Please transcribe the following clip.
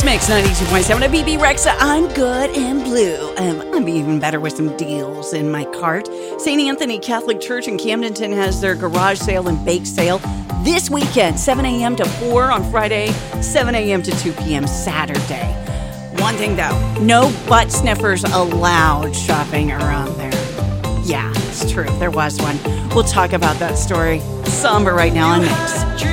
Mix 92.7 at BB Rexa. I'm good and blue. I'm even better with some deals in my cart. St. Anthony Catholic Church in Camdenton has their garage sale and bake sale this weekend, 7 a.m. to 4 on Friday, 7 a.m. to 2 p.m. Saturday. One thing though, no butt sniffers allowed shopping around there. Yeah, it's true. There was one. We'll talk about that story. Somber right now on Mix.